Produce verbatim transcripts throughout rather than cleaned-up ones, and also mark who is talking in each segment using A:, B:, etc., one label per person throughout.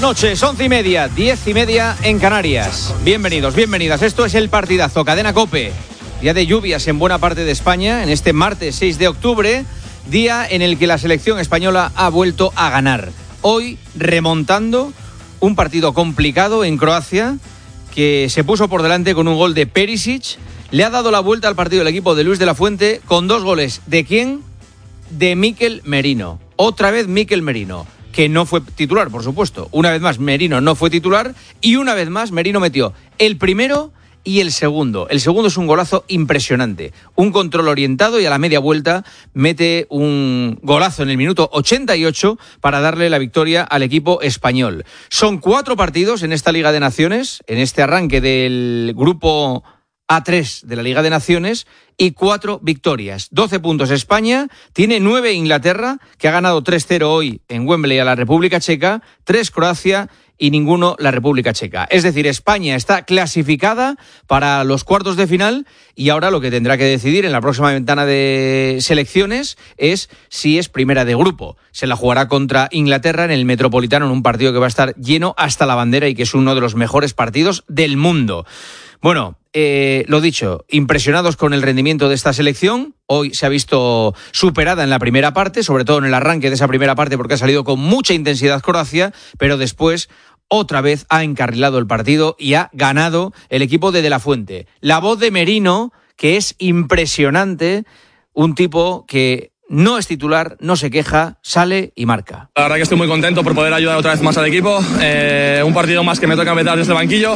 A: noches, once y media, diez y media en Canarias. Bienvenidos, bienvenidas. Esto es El Partidazo, Cadena COPE. Día de lluvias en buena parte de España, en este martes seis de octubre, día en el que la selección española ha vuelto a ganar. Hoy remontando un partido complicado en Croacia, que se puso por delante con un gol de Perisic. Le ha dado la vuelta al partido el equipo de Luis de la Fuente con dos goles. ¿De quién? De Mikel Merino. Otra vez Mikel Merino, que no fue titular, por supuesto. Una vez más, Merino no fue titular y una vez más, Merino metió el primero y el segundo. El segundo es un golazo impresionante. Un control orientado y a la media vuelta mete un golazo en el minuto ochenta y ocho para darle la victoria al equipo español. Son cuatro partidos en esta Liga de Naciones, en este arranque del grupo A tres de la Liga de Naciones, y cuatro victorias. doce puntos España, tiene nueve Inglaterra, que ha ganado tres cero hoy en Wembley a la República Checa, tres Croacia y ninguno la República Checa. Es decir, España está clasificada para los cuartos de final y ahora lo que tendrá que decidir en la próxima ventana de selecciones es si es primera de grupo. Se la jugará contra Inglaterra en el Metropolitano, en un partido que va a estar lleno hasta la bandera y que es uno de los mejores partidos del mundo. Bueno, eh, lo dicho, impresionados con el rendimiento de esta selección. Hoy se ha visto superada en la primera parte, sobre todo en el arranque de esa primera parte, porque ha salido con mucha intensidad Croacia, pero después otra vez ha encarrilado el partido y ha ganado el equipo de De la Fuente. La voz de Merino, que es impresionante, un tipo que no es titular, no se queja, sale y marca.
B: La verdad que estoy muy contento por poder ayudar otra vez más al equipo. Eh, un partido más que me toca empezar desde el banquillo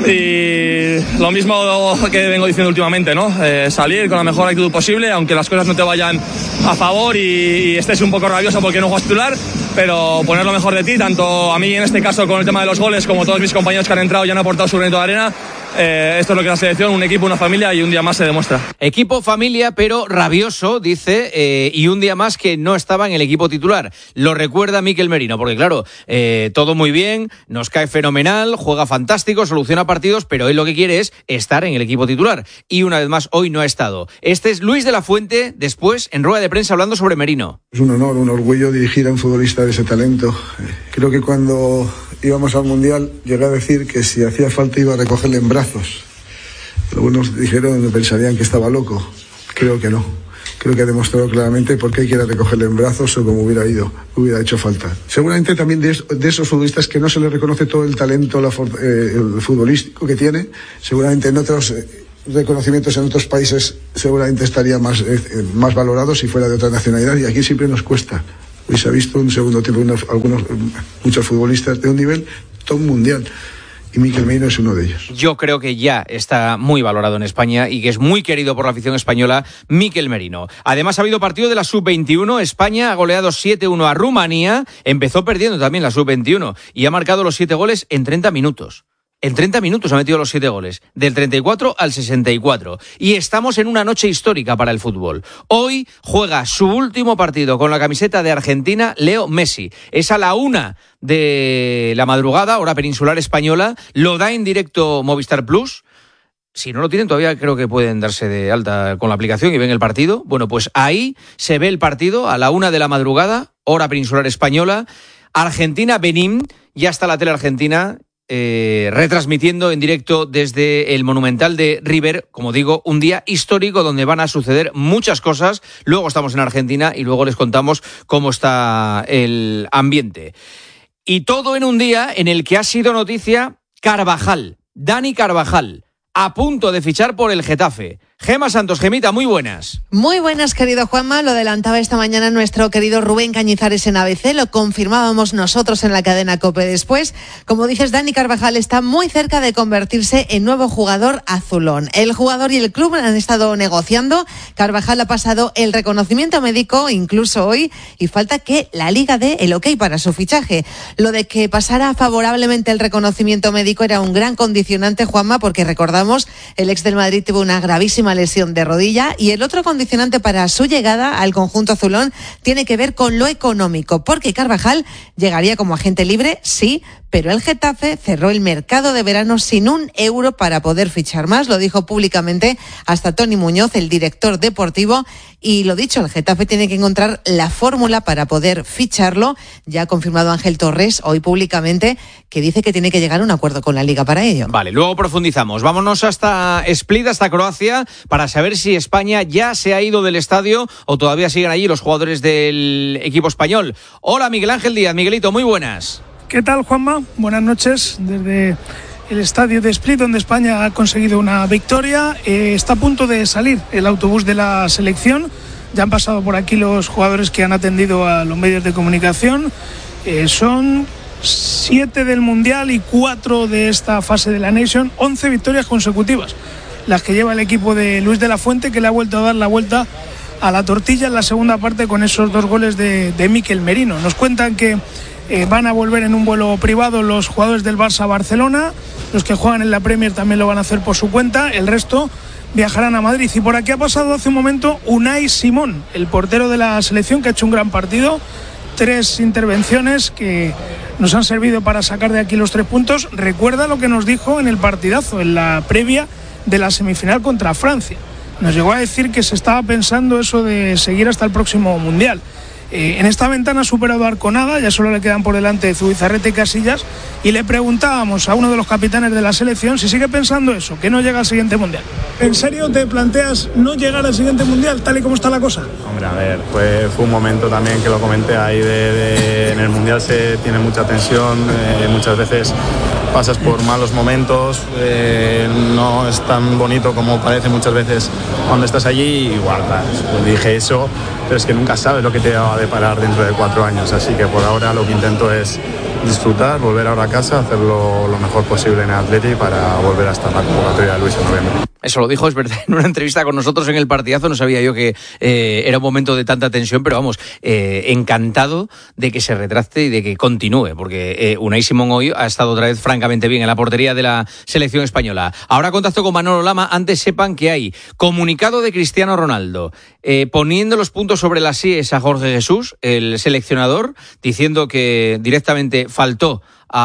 B: y lo mismo que vengo diciendo últimamente, ¿no? Eh, salir con la mejor actitud posible, aunque las cosas no te vayan a favor y, y estés un poco rabioso porque no juegas titular, pero poner lo mejor de ti, tanto a mí en este caso con el tema de los goles, como todos mis compañeros que han entrado y han aportado su granito de arena. Eh, esto es lo que es la selección, un equipo, una familia, y un día más se demuestra.
A: Equipo, familia, pero rabioso, dice, eh, y un día más que no estaba en el equipo titular. Lo recuerda Mikel Merino, porque claro, eh, todo muy bien, nos cae fenomenal, juega fantástico, soluciona partidos, pero él lo que quiere es estar en el equipo titular. Y una vez más, hoy no ha estado. Este es Luis de la Fuente, después, en rueda de prensa, hablando sobre Merino.
C: Es un honor, un orgullo dirigir a un futbolista de ese talento. Creo que cuando íbamos al Mundial llegué a decir que si hacía falta iba a recogerle en brazos. Algunos dijeron, pensarían que estaba loco. Creo que no. Creo que ha demostrado claramente por qué quiere recogerle en brazos o como hubiera ido, hubiera hecho falta. Seguramente también de, de esos futbolistas que no se les reconoce todo el talento la, eh, el futbolístico que tiene, seguramente en otros eh, reconocimientos en otros países seguramente estaría más, eh, más valorado si fuera de otra nacionalidad, y aquí siempre nos cuesta. Hoy se ha visto un segundo tiempo unos, algunos, muchos futbolistas de un nivel top mundial. Y Mikel Merino es uno de ellos.
A: Yo creo que ya está muy valorado en España y que es muy querido por la afición española, Mikel Merino. Además ha habido partido de la sub veintiuno. España ha goleado siete uno a Rumanía. Empezó perdiendo también la sub veintiuno y ha marcado los siete goles en treinta minutos. En treinta minutos ha metido los siete goles, del treinta y cuatro al sesenta y cuatro. Y estamos en una noche histórica para el fútbol. Hoy juega su último partido con la camiseta de Argentina, Leo Messi. Es a la una de la madrugada, hora peninsular española. Lo da en directo Movistar Plus. Si no lo tienen todavía, creo que pueden darse de alta con la aplicación y ven el partido. Bueno, pues ahí se ve el partido a la una de la madrugada, hora peninsular española. Argentina-Benín, ya está la tele argentina Eh, retransmitiendo en directo desde el Monumental de River, como digo, un día histórico donde van a suceder muchas cosas. Luego estamos en Argentina y luego les contamos cómo está el ambiente. Y todo en un día en el que ha sido noticia Carvajal, Dani Carvajal, a punto de fichar por el Getafe. Gema Santos, Gemita, muy buenas.
D: Muy buenas, querido Juanma. Lo adelantaba esta mañana nuestro querido Rubén Cañizares en A B C. Lo confirmábamos nosotros en la cadena COPE después. Como dices, Dani Carvajal está muy cerca de convertirse en nuevo jugador azulón. El jugador y el club han estado negociando. Carvajal ha pasado el reconocimiento médico incluso hoy y falta que la Liga dé el ok para su fichaje. Lo de que pasara favorablemente el reconocimiento médico era un gran condicionante, Juanma, porque recordamos, el ex del Madrid tuvo una gravísima lesión de rodilla, y el otro condicionante para su llegada al conjunto azulón tiene que ver con lo económico, porque Carvajal llegaría como agente libre, sí, pero el Getafe cerró el mercado de verano sin un euro para poder fichar más. Lo dijo públicamente hasta Tony Muñoz, el director deportivo, y lo dicho, el Getafe tiene que encontrar la fórmula para poder ficharlo. Ya ha confirmado Ángel Torres hoy públicamente que dice que tiene que llegar a un acuerdo con la Liga para ello.
A: Vale, luego profundizamos. Vámonos hasta Split, hasta Croacia, para saber si España ya se ha ido del estadio o todavía siguen allí los jugadores del equipo español. Hola, Miguel Ángel Díaz. Miguelito, muy buenas.
E: ¿Qué tal, Juanma? Buenas noches desde el estadio de Split, donde España ha conseguido una victoria. Eh, está a punto de salir el autobús de la selección. Ya han pasado por aquí los jugadores que han atendido a los medios de comunicación. Eh, son siete del Mundial y cuatro de esta fase de la Nation. once victorias consecutivas, las que lleva el equipo de Luis de la Fuente, que le ha vuelto a dar la vuelta a la tortilla en la segunda parte con esos dos goles de, de Mikel Merino. Nos cuentan que eh, van a volver en un vuelo privado los jugadores del Barça Barcelona. Los que juegan en la Premier también lo van a hacer por su cuenta. El resto viajarán a Madrid. Y por aquí ha pasado hace un momento Unai Simón, el portero de la selección, que ha hecho un gran partido. Tres intervenciones que nos han servido para sacar de aquí los tres puntos. Recuerda lo que nos dijo en el partidazo, en la previa de la semifinal contra Francia. Nos llegó a decir que se estaba pensando eso de seguir hasta el próximo Mundial. Eh, en esta ventana ha superado a Arconada, ya solo le quedan por delante Zubizarreta y Casillas, y le preguntábamos a uno de los capitanes de la selección si sigue pensando eso, que no llega al siguiente Mundial. ¿En serio te planteas no llegar al siguiente Mundial, tal y como está la cosa?
F: Hombre, a ver, fue, fue un momento también que lo comenté ahí, de, de, en el Mundial se tiene mucha tensión, eh, muchas veces pasas por malos momentos, eh, no es tan bonito como parece muchas veces cuando estás allí. Igual, pues dije eso, pero es que nunca sabes lo que te va a deparar dentro de cuatro años, así que por ahora lo que intento es disfrutar, volver ahora a casa, hacerlo lo mejor posible en el Atleti para volver a estar en la convocatoria de Luis en noviembre.
A: Eso lo dijo, es verdad, en una entrevista con nosotros en el partidazo. No sabía yo que eh, era un momento de tanta tensión, pero vamos, eh, encantado de que se retracte y de que continúe, porque eh, Unai Simón hoy ha estado otra vez francamente bien en la portería de la selección española. Ahora contacto con Manolo Lama. Antes sepan que hay comunicado de Cristiano Ronaldo eh, poniendo los puntos sobre las íes a Jorge Jesús, el seleccionador, diciendo que directamente faltó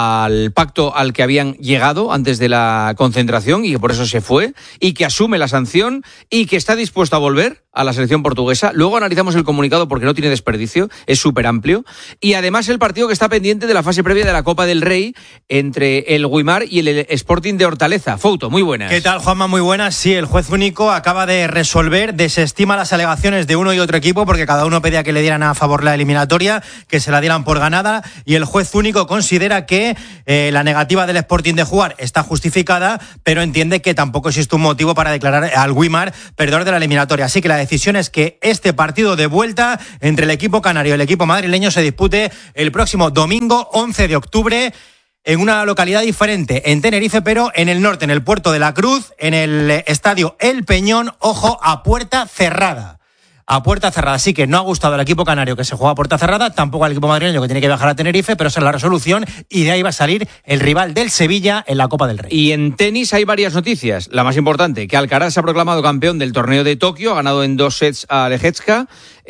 A: al pacto al que habían llegado antes de la concentración y que por eso se fue, y que asume la sanción y que está dispuesto a volver a la selección portuguesa. Luego analizamos el comunicado porque no tiene desperdicio, es súper amplio, y además el partido que está pendiente de la fase previa de la Copa del Rey entre el Guimar y el Sporting de Hortaleza. Fouto, muy buenas.
G: ¿Qué tal, Juanma? Muy buenas. Sí, el juez único acaba de resolver, desestima las alegaciones de uno y otro equipo porque cada uno pedía que le dieran a favor la eliminatoria, que se la dieran por ganada, y el juez único considera que eh, la negativa del Sporting de jugar está justificada, pero entiende que tampoco existe un motivo para declarar al Guimar perdedor de la eliminatoria. Así que la decisión es que este partido de vuelta entre el equipo canario y el equipo madrileño se dispute el próximo domingo once de octubre en una localidad diferente, en Tenerife, pero en el norte, en el Puerto de la Cruz, en el estadio El Peñón, ojo, a puerta cerrada. A puerta cerrada. Así que no ha gustado al equipo canario que se juega a puerta cerrada, tampoco al equipo madrileño que tiene que viajar a Tenerife, pero esa es la resolución y de ahí va a salir el rival del Sevilla en la Copa del Rey.
A: Y en tenis hay varias noticias. La más importante, que Alcaraz se ha proclamado campeón del torneo de Tokio, ha ganado en dos sets a Lejecka.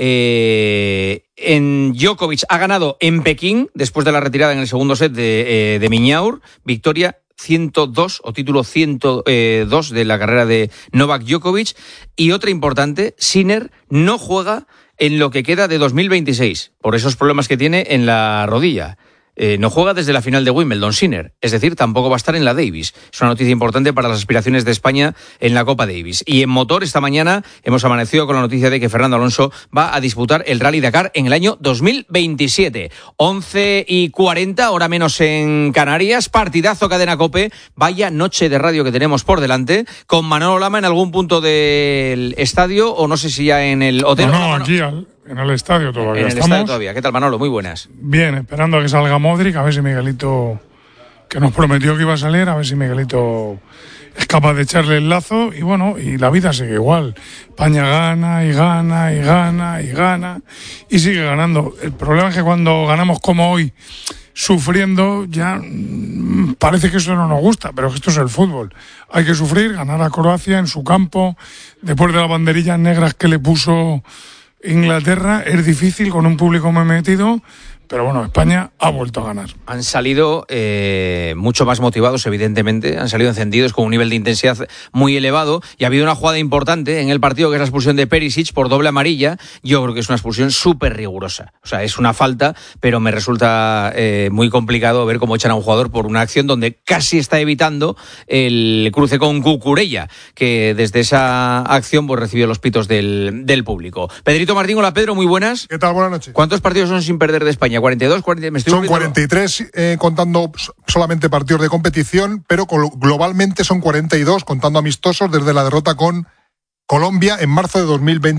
A: Eh, en Djokovic ha ganado en Pekín, después de la retirada en el segundo set de, eh, de Miñaur, victoria ciento dos o título ciento dos de la carrera de Novak Djokovic. Y otra importante, Sinner no juega en lo que queda de dos mil veintiséis por esos problemas que tiene en la rodilla. Eh, no juega desde la final de Wimbledon, Sinner, es decir, tampoco va a estar en la Davis. Es una noticia importante para las aspiraciones de España en la Copa Davis. Y en motor, esta mañana hemos amanecido con la noticia de que Fernando Alonso va a disputar el Rally Dakar en el año dos mil veintisiete. once y cuarenta, hora menos en Canarias, partidazo Cadena COPE, vaya noche de radio que tenemos por delante, con Manolo Lama en algún punto del estadio, o no sé si ya en el hotel.
H: No, no, aquí al... En el estadio todavía
A: En el
H: estamos.
A: estadio todavía. ¿Qué tal, Manolo? Muy buenas.
H: Bien, esperando a que salga Modric, a ver si Miguelito, que nos prometió que iba a salir, a ver si Miguelito es capaz de echarle el lazo. Y bueno, y la vida sigue igual. España gana y gana y gana y gana y sigue ganando. El problema es que cuando ganamos como hoy, sufriendo, ya parece que eso no nos gusta, pero esto es el fútbol. Hay que sufrir, ganar a Croacia en su campo, después de las banderillas negras que le puso Inglaterra. Es difícil con un público muy metido, pero bueno, España ha vuelto a ganar.
A: Han salido eh, mucho más motivados, evidentemente, han salido encendidos con un nivel de intensidad muy elevado y ha habido una jugada importante en el partido que es la expulsión de Perisic por doble amarilla. Yo creo que es una expulsión súper rigurosa, o sea, es una falta, pero me resulta eh, muy complicado ver cómo echan a un jugador por una acción donde casi está evitando el cruce con Cucurella, que desde esa acción pues recibió los pitos del, del público. Pedrito Martín, hola Pedro, muy buenas.
I: ¿Qué tal? Buenas noches.
A: ¿Cuántos partidos son sin perder de España? ¿cuarenta y dos? cuarenta, me estoy
I: son cuarenta y tres eh, contando solamente partidos de competición, pero globalmente son cuarenta y dos contando amistosos desde la derrota con Colombia en marzo de dos mil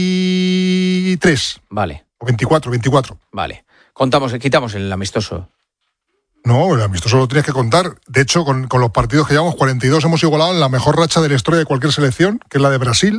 I: veintitrés.
A: Vale.
I: O veinticuatro, veinticuatro.
A: Vale. Contamos, quitamos el amistoso.
I: No, el amistoso lo tienes que contar. De hecho, con, con los partidos que llevamos cuarenta y dos hemos igualado en la mejor racha de la historia de cualquier selección, que es la de Brasil,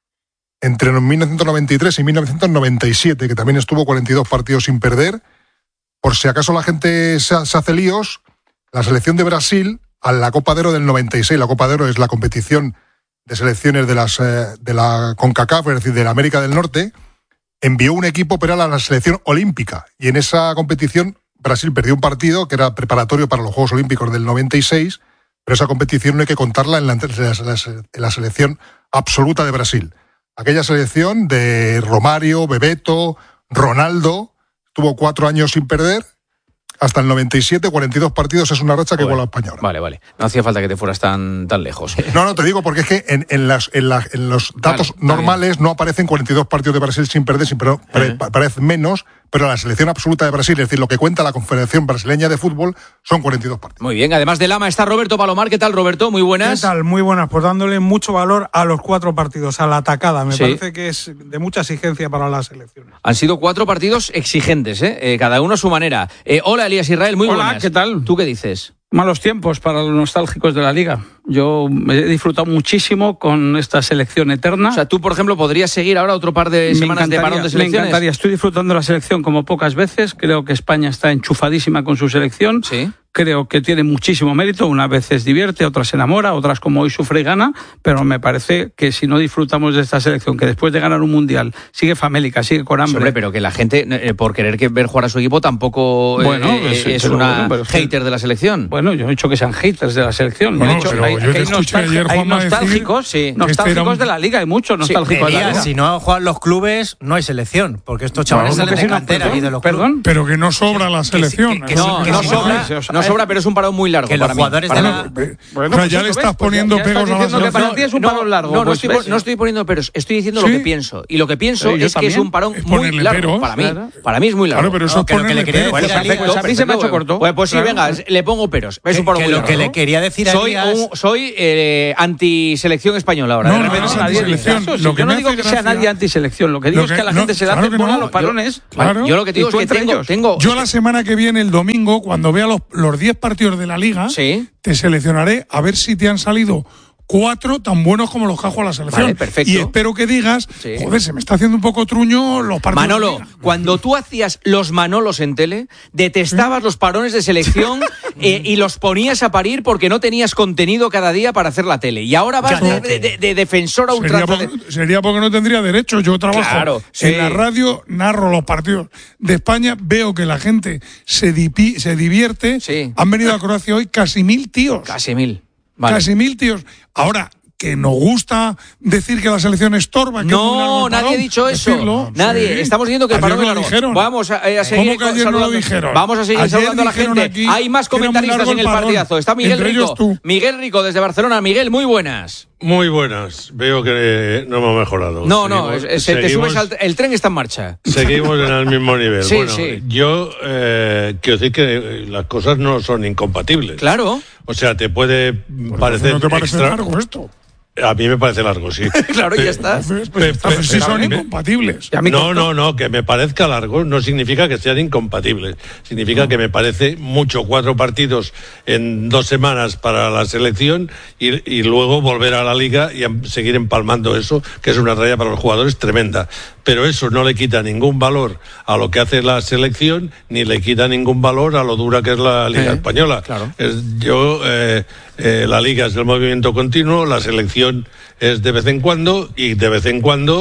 I: entre mil novecientos noventa y tres y mil novecientos noventa y siete, que también estuvo cuarenta y dos partidos sin perder. Por si acaso la gente se, se hace líos, la selección de Brasil, a la Copa de Oro del noventa y seis, la Copa de Oro es la competición de selecciones de, las, eh, de la CONCACAF, es decir, de la América del Norte, envió un equipo pero era la selección olímpica. Y en esa competición Brasil perdió un partido que era preparatorio para los Juegos Olímpicos del noventa y seis, pero esa competición no hay que contarla en la, en la selección absoluta de Brasil. Aquella selección de Romario, Bebeto, Ronaldo, tuvo cuatro años sin perder, hasta el noventa y siete, cuarenta y dos partidos, es una racha que iguala a España ahora.
A: Vale, vale. No hacía falta que te fueras tan, tan lejos.
I: No, no, te digo porque es que en, en, las, en, la, en los datos vale, normales no aparecen cuarenta y dos partidos de Brasil sin perder, sin perder uh-huh. Parecen menos, pero la selección absoluta de Brasil, es decir, lo que cuenta la Confederación Brasileña de Fútbol, son cuarenta y dos partidos.
A: Muy bien, además de Lama está Roberto Palomar. ¿Qué tal, Roberto? Muy buenas.
J: ¿Qué tal? Muy buenas, pues dándole mucho valor a los cuatro partidos, a la atacada. Me sí. parece que es de mucha exigencia para la selección.
A: Han sido cuatro partidos exigentes, ¿eh? Eh, cada uno a su manera. Eh, hola, Elías Israel, muy
K: hola,
A: buenas.
K: ¿Qué tal?
A: ¿Tú qué dices?
K: Malos tiempos para los nostálgicos de la Liga. Yo he disfrutado muchísimo con esta selección eterna.
A: O sea, tú, por ejemplo, podrías seguir ahora otro par de semanas de parón de selecciones.
K: Me encantaría. Estoy disfrutando de la selección como pocas veces. Creo que España está enchufadísima con su selección.
A: Sí.
K: Creo que tiene muchísimo mérito. Unas veces divierte, otras se enamora, otras como hoy sufre y gana. Pero me parece que si no disfrutamos de esta selección, que después de ganar un mundial sigue famélica, sigue con hambre.
A: Hombre, pero que la gente, eh, por querer que ver jugar a su equipo, tampoco eh, bueno, pues, es una bueno, hater de la selección.
K: Bueno, yo he dicho que sean haters de la selección.
H: Bueno,
K: he dicho,
H: pero
K: hay,
H: yo te
K: hay,
H: escuché
K: nostal-
H: ayer,
K: hay nostálgicos,
A: sí,
K: nostálgicos
H: este un...
K: de la Liga. Hay muchos nostálgicos
G: sí,
K: de la Liga.
G: Si no juegan los clubes, no hay selección, porque estos chavales
H: no,
G: salen de cantera
K: perdón,
G: y de los
K: perdón.
G: clubes.
H: Pero que no sobra la selección.
A: Que, que, que, no, que no, no sobra, no sobra, pero es un parón muy largo
G: que
A: para
G: los
A: mí.
G: jugadores de la...
H: Bueno, bueno, pues ya le estás ves, poniendo pues ya, ya pegos a la selección.
K: Que para ti es un
A: no,
K: parón largo.
A: No, no,
K: pues
A: estoy,
K: ves,
A: no estoy poniendo peros, estoy diciendo
H: ¿sí?
A: lo que pienso. Y lo que pienso
K: sí,
A: es
K: también.
A: que es un parón
H: es
A: muy largo
H: peros,
A: para mí.
H: Claro.
A: Para mí es muy largo.
H: Claro, pero eso
G: no,
H: es
G: que lo que le quería decir
A: bueno, perfecto,
K: pues a mí se me ha hecho corto.
A: Pues, pues sí,
K: claro.
A: venga, le pongo peros. Es un parón
G: que
A: muy
G: lo
A: largo.
G: que le quería decir a
A: Soy,
G: Elías...
A: un, soy eh, anti-selección española ahora.
H: No,
A: de
H: no,
A: repente
H: no,
A: nadie
H: antiselección.
K: Eso, sí,
H: Lo que
K: yo no
H: me
K: digo
H: hace
K: que sea
H: gracia-
K: nadie antiselección. Lo que digo
H: Lo
K: es que
H: que-
K: a la gente
H: no,
K: se le hace
H: claro que
K: bola
H: no.
K: los parones.
H: Claro.
A: Yo lo que te digo es que tengo, tengo.
H: Yo la semana que viene, el domingo, cuando vea los, los diez partidos de la Liga,
A: Sí.
H: te seleccionaré a ver si te han salido cuatro tan buenos como los que ha jugado la selección.
A: Vale, perfecto.
H: Y espero que digas,
A: Sí.
H: joder, se me está haciendo un poco truño los partidos.
A: Manolo,
H: de la Liga.
A: cuando tú hacías los Manolos en tele, detestabas los parones de selección eh, y los ponías a parir porque no tenías contenido cada día para hacer la tele. Y ahora vas de, de, de, de defensor a
H: Sería
A: ultranza.
H: porque, sería porque no tendría derecho. Yo trabajo
A: Claro, sí.
H: en la radio, narro los partidos de España, veo que la gente se, dipi- se divierte.
A: Sí.
H: Han venido a Croacia hoy casi mil tíos.
A: Casi mil. Vale.
H: Casi mil tíos. Ahora, que nos gusta decir que la selección estorba. Que es muy largo
A: No,
H: el
A: nadie
H: parón,
A: ha dicho eso.
H: decirlo.
A: Nadie.
H: Sí.
A: Estamos diciendo que el
H: Ayer
A: parón
H: no
A: es
H: lo
A: largo.
H: dijeron.
A: Vamos a, eh, a seguir
H: ¿Cómo que ayer
A: saludando.
H: no lo dijeron?
A: Vamos a seguir
H: Ayer
A: saludando a la
H: dijeron
A: gente.
H: aquí
A: Hay más
H: que era muy
A: comentaristas
H: largo
A: en
H: el
A: el
H: parón.
A: partidazo. Está Miguel
H: Entre
A: Rico.
H: ellos tú.
A: Miguel Rico desde Barcelona. Miguel, muy buenas.
L: Muy buenas. Veo que no hemos mejorado.
A: No, no,
L: Seguimos-
A: es- se te
L: seguimos-
A: subes al, el tren está en marcha.
L: Seguimos en el mismo nivel.
A: Sí,
L: bueno,
A: sí.
L: yo eh, quiero decir que las cosas no son incompatibles.
A: Claro.
L: O sea, te puede
H: Pues
L: parecer
H: ¿no te parece
L: extra-
H: largo esto?
L: A mí me parece largo, sí.
A: Claro, ya está.
H: Entonces,
L: Pe-
H: pues,
L: pe-
H: si son
L: pe-
H: incompatibles.
K: Y a mí
L: No,
K: corto.
L: no, no, que me parezca largo no significa que sean incompatibles. Significa que me parece mucho cuatro partidos en dos semanas para la selección y, y luego volver a la liga y em- seguir empalmando eso, que es una raya para los jugadores tremenda. Pero eso no le quita ningún valor a lo que hace la selección, ni le quita ningún valor a lo dura que es la Liga
A: Eh,
L: Española.
A: claro.
L: Es- yo, eh, eh, la liga es el movimiento continuo, la selección es de vez en cuando y de vez en cuando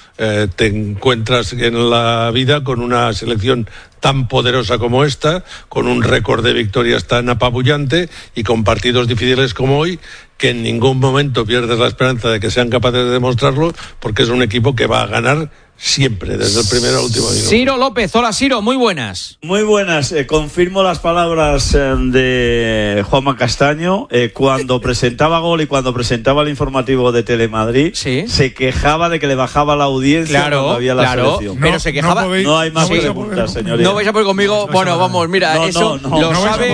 L: eh, te encuentras en la vida con una selección tan poderosa como esta, con un récord de victorias tan apabullante y con partidos difíciles como hoy, que en ningún momento pierdes la esperanza de que sean capaces de demostrarlo, porque es un equipo que va a ganar siempre, desde el primero al último minuto.
A: Ciro López, hola Ciro, muy buenas.
M: Muy buenas, eh, confirmo las palabras eh, de Juanma Castaño, eh, cuando presentaba Gol y cuando presentaba el informativo de Telemadrid,
A: ¿sí?
M: Se quejaba de que le bajaba la audiencia
A: claro,
M: cuando había la
A: claro,
M: selección.
A: Pero no, se quejaba...
M: No, podéis, no hay más
A: no
M: preguntas, señoría.
A: No vais a poder conmigo, no, bueno, vamos, mira,
M: no,
A: eso
M: no, no,
A: lo
M: no
A: sabe,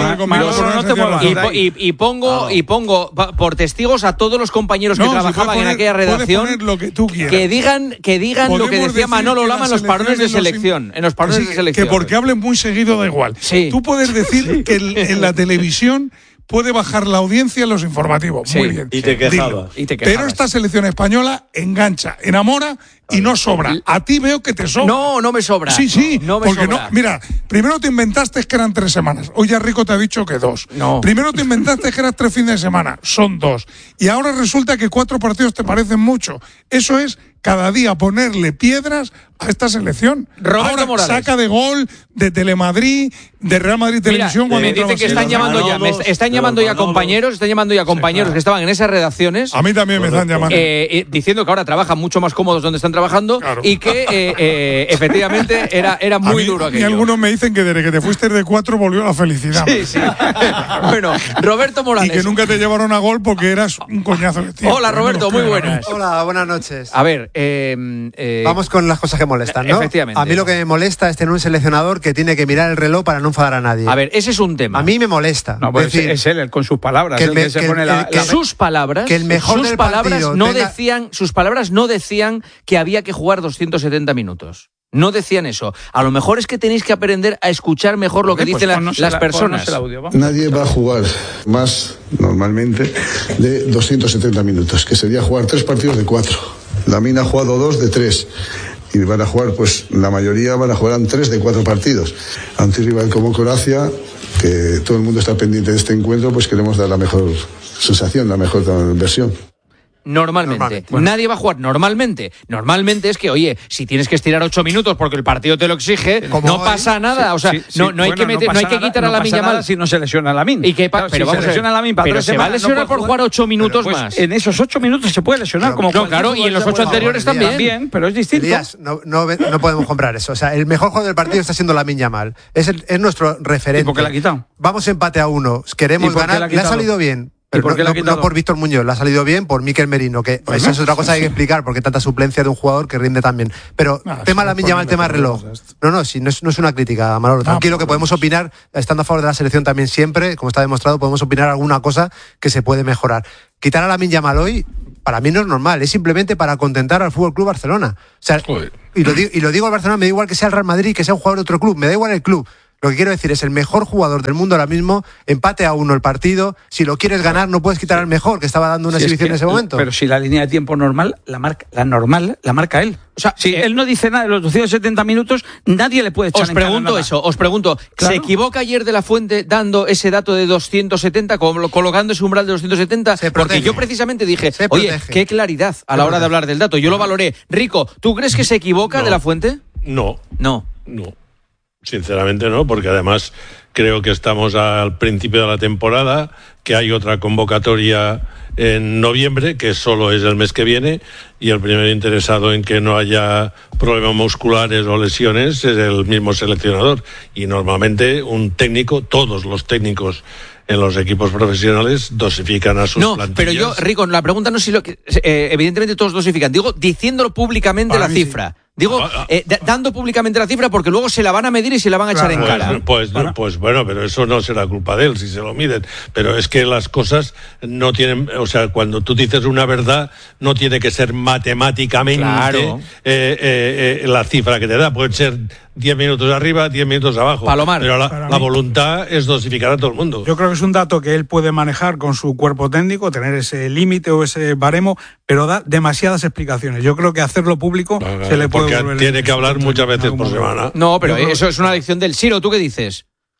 A: y, y, y pongo, ah. y pongo por testigos a todos los compañeros que no, trabajaban poner, en aquella redacción
H: lo que, tú
A: que digan, que digan lo que decía Manolo Lama en los parones de selección, en los parones
H: sí,
A: de selección.
H: Que porque hablen muy seguido da igual.
A: Sí.
H: Tú puedes decir sí. que el, en la televisión puede bajar la audiencia en los informativos.
A: Sí.
H: Muy bien.
M: Y te quejabas.
A: Y te quejabas.
H: Pero esta selección española engancha, enamora y no sobra. A ti veo que te sobra.
A: No, no me sobra.
H: Sí, sí.
A: No, no me
H: porque
A: sobra.
H: no. Mira, primero te inventaste que eran tres semanas. Hoy ya Rico te ha dicho que dos.
A: No.
H: Primero te inventaste que eran tres fines de semana. Son dos. Y ahora resulta que cuatro partidos te parecen mucho. Eso es cada día ponerle piedras a esta selección.
A: Roberto
H: Ahora
A: Morales.
H: saca de Gol, de Telemadrid, de Real Madrid Televisión.
A: Mira, me dicen que están llamando ya, me están llamando ya compañeros, están llamando ya compañeros sí, claro. que estaban en esas redacciones.
H: A mí también me están llamando.
A: Eh, eh, diciendo que ahora trabajan mucho más cómodos donde están trabajando claro. y que eh, eh, efectivamente era, era muy
H: a mí,
A: duro aquello.
H: Y algunos me dicen que desde que te fuiste de cuatro volvió la felicidad.
A: Sí, sí. Bueno, Roberto Morales.
H: Y que nunca te llevaron a Gol porque eras un coñazo de tío.
A: Hola Roberto, muy buenas.
N: Hola, buenas noches.
A: A ver, eh, eh,
N: vamos con las cosas que molestan, ¿no?
A: Efectivamente.
N: A mí lo que me molesta es tener un seleccionador que tiene que mirar el reloj para no enfadar a nadie.
A: A ver, ese es un tema.
N: A mí me molesta.
K: No, pues
N: es, decir,
K: es él con sus palabras.
N: Que el,
K: el
N: me,
K: que se
N: que
K: pone
N: el,
K: la,
N: que
K: la,
A: sus palabras,
N: que el mejor
A: sus
N: del
A: palabras no
N: tenga...
A: decían, sus palabras no decían que había que jugar doscientos setenta minutos. No decían eso. A lo mejor es que tenéis que aprender a escuchar mejor lo que pues dicen la, las la, personas.
C: Audio, Nadie va a jugar más normalmente de doscientos setenta minutos, que sería jugar tres partidos de cuatro. La Mina ha jugado dos de tres. Y van a jugar, pues la mayoría van a jugar en tres de cuatro partidos. Ante un rival como Croacia, que todo el mundo está pendiente de este encuentro, pues queremos dar la mejor sensación, la mejor versión.
A: Normalmente. Normalmente. Bueno. Nadie va a jugar normalmente. Normalmente es que, oye, si tienes que estirar ocho minutos porque el partido te lo exige, Como no hoy, pasa nada. Sí, o sea, sí, sí, no, no, hay bueno, que meter, no, no hay que quitar
K: nada,
A: a Lamine Yamal.
K: Si no se lesiona a Lamine.
A: ¿Y qué pa-
K: claro,
A: pero
K: si
A: vamos
K: se lesiona a Lamine para
A: pero
K: tres
A: se
K: semanas,
A: va a lesionar
K: no
A: por jugar ocho minutos
K: pues,
A: más.
K: En esos ocho minutos se puede lesionar.
N: Claro,
K: como
A: no, claro, y en los ocho anteriores también.
K: También, pero es distinto.
N: Elías, no, no, no podemos comprar eso. O sea, el mejor jugador del partido está siendo Lamine Yamal. Es, el, es nuestro referente.
K: ¿Y por qué la ha quitado?
N: Vamos empate a uno. Queremos ganar. Le ha salido bien. Pero
K: por qué
N: no,
K: no,
N: no por Víctor Muñoz, le ha salido bien por Mikel Merino, que bueno, esa es otra cosa que hay que explicar, porque tanta suplencia de un jugador que rinde tan bien. Pero nah, tema Lamine Yamal, tema reloj. No, no, sí, no es, no es una crítica, Manolo. Tranquilo, que podemos opinar, estando a favor de la selección también siempre, como está demostrado, podemos opinar alguna cosa que se puede mejorar. Quitar a Lamine Yamal hoy, para mí no es normal, es simplemente para contentar al F C Barcelona. O sea, y lo, digo, y lo digo al Barcelona, me da igual que sea el Real Madrid, que sea un jugador de otro club, me da igual el club. Lo que quiero decir es el mejor jugador del mundo ahora mismo, empate a uno el partido, si lo quieres ganar no puedes quitar al mejor, que estaba dando una si exhibición es que, en ese momento.
K: Pero si la línea de tiempo normal, la marca, la normal, la marca él. O sea, si eh, él no dice nada de los doscientos setenta minutos, nadie le puede echar
A: Os
K: en
A: pregunto
K: cara
A: eso, os pregunto, ¿claro? ¿Se equivoca ayer de la Fuente dando ese dato de doscientos setenta, colocando ese umbral de doscientos setenta? Porque yo precisamente dije, oye, qué claridad a
N: se
A: la hora
N: protege.
A: de hablar del dato, yo lo valoré. Rico, ¿tú crees que se equivoca
L: no,
A: de la Fuente?
L: No.
A: No.
L: No. Sinceramente no, porque además creo que estamos al principio de la temporada, que hay otra convocatoria en noviembre, que solo es el mes que viene, y el primer interesado en que no haya problemas musculares o lesiones es el mismo seleccionador. Y normalmente un técnico, todos los técnicos en los equipos profesionales dosifican a sus
A: no,
L: plantillas.
A: Pero yo, Rico, la pregunta no es si lo que... Eh, evidentemente todos dosifican. Digo, diciéndolo públicamente Para la cifra. Sí. Digo, eh, d- dando públicamente la cifra porque luego se la van a medir y se la van a echar claro, en cara.
L: Pues, pues, pues bueno, pero eso no será culpa de él si se lo miden. Pero es que las cosas no tienen, o sea, cuando tú dices una verdad, no tiene que ser matemáticamente
A: claro.
L: eh, eh, eh, la cifra que te da. Pueden ser diez minutos arriba, diez minutos abajo.
A: Palomar.
L: Pero la, la voluntad es dosificar a todo el mundo.
J: Yo creo que es un dato que él puede manejar con su cuerpo técnico, tener ese límite o ese baremo, pero da demasiadas explicaciones. Yo creo que hacerlo público no, no, se le puede
L: porque tiene que hablar muchas veces por semana.
A: No, pero eso creo... es una lección del Ciro. ¿Tú qué dices?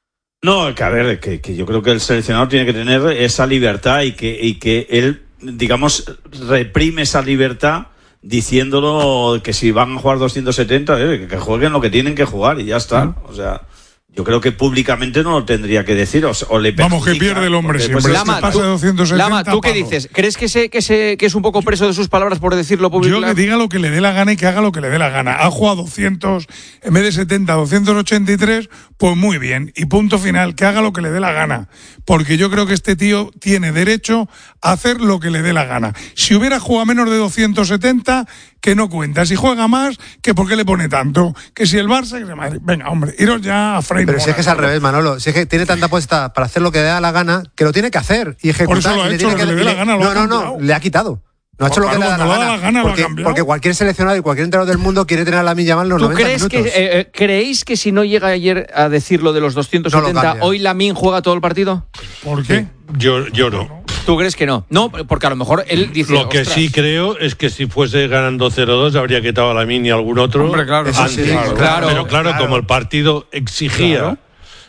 M: No, que a ver, que, que yo creo que el seleccionador tiene que tener esa libertad y que, y que él, digamos, reprime esa libertad diciéndolo que si van a jugar doscientos setenta, eh, que jueguen lo que tienen que jugar y ya está. O sea, yo creo que públicamente no lo tendría que decir o, o le
H: Vamos, que pierde el hombre siempre.
A: Pues, Lama,
H: pasa
A: tú,
H: doscientos setenta
A: Lama, ¿tú qué
H: pavos.
A: dices? ¿Crees que, se, que, se, que es un poco preso de sus palabras por decirlo públicamente?
H: Yo que diga lo que le dé la gana y que haga lo que le dé la gana. Ha jugado doscientos, en vez de setenta, doscientos ochenta y tres, pues muy bien. Y punto final, que haga lo que le dé la gana. Porque yo creo que este tío tiene derecho a hacer lo que le dé la gana. Si hubiera jugado menos de doscientos setenta, que no cuenta. Si juega más, que por qué le pone tanto. Que si el Barça, que se Madrid. Venga, hombre, iros ya a Frame.
N: Pero si es que es al revés, Manolo. Si es que tiene tanta apuesta para hacer lo que le da la gana, que lo tiene que hacer y ejecutar.
H: Por eso lo ha
N: y le
H: hecho,
N: tiene
H: lo que le dé la gana, lo
N: No,
H: ha
N: no,
H: cambiado.
N: no, le ha quitado. No ha hecho
H: Pues
N: lo que
H: claro,
N: le da la
H: cuando
N: gana.
H: le da la gana, lo ha
N: porque,
H: cambiado.
N: porque cualquier seleccionado y cualquier entrenador del mundo quiere tener a Lamine Yamal los
A: ¿Tú
N: noventa
A: crees
N: minutos.
A: que, eh, creéis que si no llega ayer a decir lo de los doscientos setenta,
N: No lo cambia.
A: hoy Lamine juega todo el partido?
H: ¿Por qué?
L: Yo, yo no.
A: ¿Tú crees que no? No, porque a lo mejor él dice...
L: Lo que
A: "Ostras".
L: sí creo es que si fuese ganando cero dos habría quitado a Lamine y algún otro.
K: Hombre, claro,
L: antes.
K: sí,
A: claro, claro,
L: Pero claro,
A: claro.
L: como el partido exigía
K: Claro.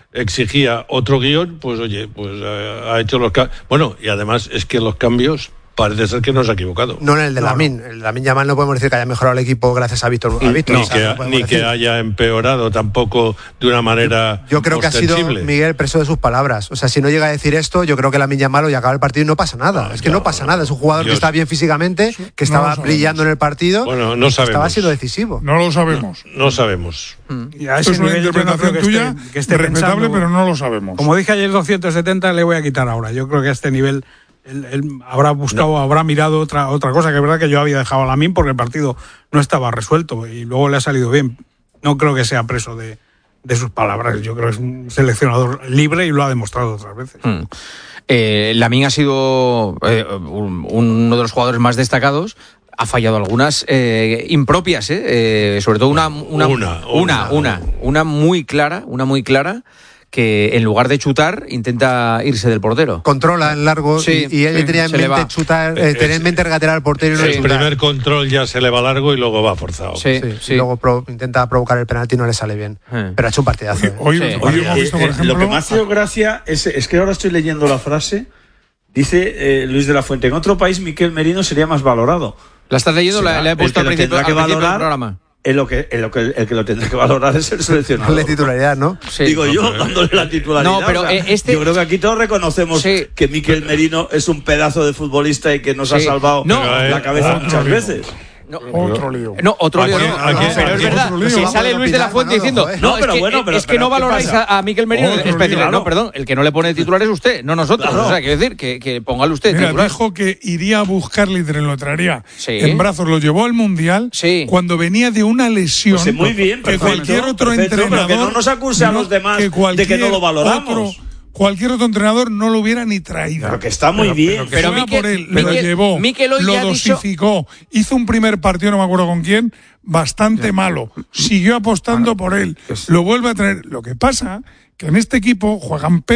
L: exigía otro guión, pues oye, pues eh, ha hecho los cambios. Bueno, y además es que los cambios parece ser que no se ha equivocado.
N: No en el de Lamine. El de Lamine Yamal no podemos decir que haya mejorado el equipo gracias a Víctor. A Víctor.
L: Ni,
N: O sea,
L: que,
N: no podemos
L: ni que
N: decir.
L: haya empeorado tampoco de una manera
N: Yo creo que ha sido
L: ostensible.
N: Miguel preso de sus palabras. O sea, si no llega a decir esto, yo creo que Lamine Yamal hoy acaba el partido y no pasa nada.
L: No,
N: es que
L: no,
N: no pasa nada. Es un jugador
L: yo-
N: que está bien físicamente, que
H: no
N: estaba
H: lo sabemos.
N: brillando en el partido.
L: Bueno, no
N: que
L: sabemos.
N: Estaba siendo decisivo.
H: No lo sabemos.
L: No sabemos.
K: Y a
H: Esto
K: ese
H: es una
K: nivel yo no
H: interpretación
K: creo que
H: tuya,
K: esté, que esté
H: respetable,
K: pensando-
H: pero no lo sabemos.
K: Como dije ayer, doscientos setenta le voy a quitar ahora. Yo creo que a este nivel él, él habrá buscado,
L: No.
K: habrá mirado otra otra cosa, que es verdad que yo había dejado a Lamine porque el partido no estaba resuelto y luego le ha salido bien. No creo que sea preso de, de sus palabras. Yo creo que es un seleccionador libre y lo ha demostrado otras veces.
A: Mm. Eh, Lamine ha sido eh, un- uno de los jugadores más destacados. Ha fallado algunas eh, impropias, ¿eh? Eh, sobre todo una una,
L: Una,
A: una,
L: una.
A: una, una muy clara, una muy clara, que en lugar de chutar intenta irse del portero.
N: Controla en largo
A: Sí,
N: y, y él
A: sí,
N: tenía en
A: se le
N: mente
A: va.
N: chutar, eh,
L: Eh,
N: tener en
L: es-
N: mente regatear al portero y no
L: El
N: chutar.
L: primer control ya se le va largo y luego va forzado.
A: Sí,
N: Sí,
A: sí.
N: Y luego pro- intenta provocar el penalti y no le sale bien.
A: Eh.
N: Pero ha hecho un partidazo. ¿eh?
H: Hoy,
A: Sí.
H: hoy hemos
M: Eh,
H: visto,
M: eh,
H: por ejemplo...
M: lo que me ha hecho gracia es, es que ahora estoy leyendo la frase. Dice eh, Luis de la Fuente: en otro país Miquel Merino sería más valorado.
A: ¿La estás leyendo? La,
M: Será
A: la he
M: el
A: puesto
M: que
A: al
M: lo
A: principio,
M: tendrá que
A: al principio del
M: valorar.
A: programa.
M: En lo que, en lo que, el que lo tendrá que valorar es el seleccionador.
N: Darle titularidad, ¿no?
A: Sí.
M: Digo yo,
L: No, pero-
M: dándole la titularidad.
A: No, pero,
M: o sea,
A: eh, este-
M: yo creo que aquí todos reconocemos
A: Sí.
M: que Miquel Merino es un pedazo de futbolista y que nos ha
A: Sí.
M: salvado
A: No.
M: la cabeza
H: Pero,
M: muchas
H: eh,
M: veces.
A: No,
H: Otro lío.
A: no, otro lío
L: Aquí-
A: no.
L: aquí-
A: No, pero es
L: aquí-
A: verdad,
H: otro lío.
A: si
H: Vamos
A: sale
N: a
A: Luis de la
N: opinar,
A: Fuente
N: Manolo,
A: diciendo,
N: joder.
A: no,
M: No,
A: es
M: pero
A: que,
M: bueno, pero-
A: es que
M: pero
A: no
M: ¿qué
A: valoráis
M: pasa?
A: a, a Miquel Merino,
H: Otro
A: es decir,
M: lío.
A: no, perdón, el que no le pone titular es usted, no nosotros.
M: Claro.
A: O sea, quiero decir, que, que póngale usted
H: Mira,
A: titular.
H: dijo que iría a buscarle y te lo traería
A: Sí.
H: en brazos. Lo llevó al Mundial
A: Sí.
H: cuando venía de una lesión.
M: Pues muy bien,
H: que
M: perfecto,
H: cualquier otro
M: perfecto, pero
H: entrenador.
M: que no nos acuse a los demás
H: que
M: de que
H: cualquier
M: no lo valoramos.
H: otro- cualquier otro entrenador no lo hubiera ni traído.
M: Pero que está muy bien.
H: Que
A: Pero
H: fuera
A: Miquel-
H: por él,
A: Miquel-
H: lo llevó,
A: Miquel hoy
H: lo
A: ya ha dicho-
H: dosificó, hizo un primer partido, no me acuerdo con quién, bastante malo. Siguió apostando por él. Lo vuelve a traer. Lo que pasa que en este equipo juegan P